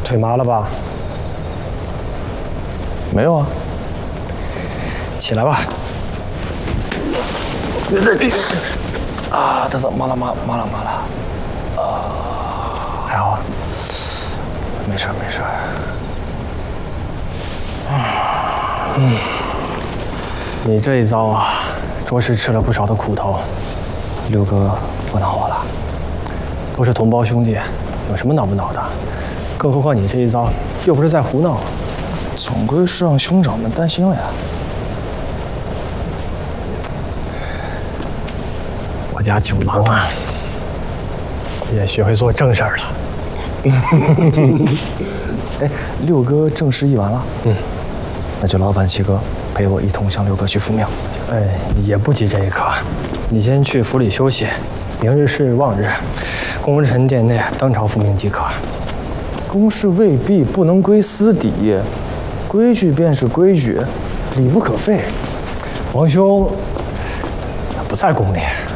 腿麻了吧？ 没有啊。 起来吧。 啊，麻了。 还好。 没事。 你这一遭啊，着实吃了不少的苦头。 六哥不恼我了， 都是同胞兄弟，有什么恼不恼的？更何况你这一遭又不是在胡闹， 总归是让兄长们担心了呀。 我家九郎啊，也学会做正事儿了。 哎，六哥正事议完了，那就劳烦七哥陪我一同向六哥去复命。 哎，也不急这一刻，你先去府里休息，明日是望日，功臣殿内当朝复命即可。 公事未必不能归私底，规矩便是规矩，理不可废。 王兄不在宫里。